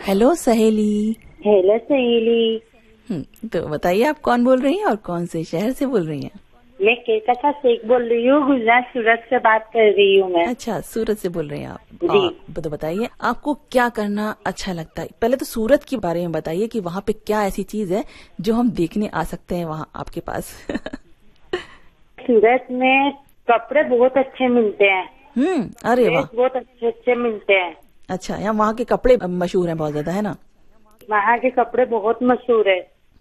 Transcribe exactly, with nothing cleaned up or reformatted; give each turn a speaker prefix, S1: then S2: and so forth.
S1: Hello सहेली।
S2: Hello सहेली।
S1: हम्म, तो बताइए आप कौन बोल रही हैं और कौन से शहर से बोल रही हैं?
S2: मैं केकता शेख बोल रही हूँ, गुजरात सूरत से बात कर रही हूँ मैं।
S1: अच्छा, सूरत से बोल रही हैं आप।
S2: जी।
S1: और तो बताइए आपको क्या करना अच्छा लगता है? पहले तो सूरत के बारे में बताइए कि वहाँ पे क्या ऐसी चीज है जो हम देखने आ सकते हैं वहाँ आपके पास।
S2: सूरत में कपड़े बहुत अच्छे मिलते हैं।
S1: हम्म, अरे वाह।
S2: बहुत अच्छे अच्छे मिलते हैं।
S1: अच्छा, यहाँ वहाँ के कपड़े मशहूर हैं बहुत ज्यादा, है ना?
S2: वहाँ के कपड़े बहुत मशहूर है।